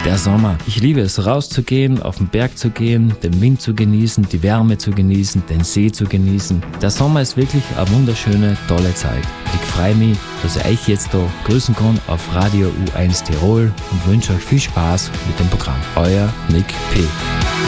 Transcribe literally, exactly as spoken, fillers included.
Der Sommer. Ich liebe es, rauszugehen, auf den Berg zu gehen, den Wind zu genießen, die Wärme zu genießen, den See zu genießen. Der Sommer ist wirklich eine wunderschöne, tolle Zeit. Ich freue mich, dass ich euch jetzt da grüßen kann auf Radio U eins Tirol und wünsche euch viel Spaß mit dem Programm. Euer Nick P.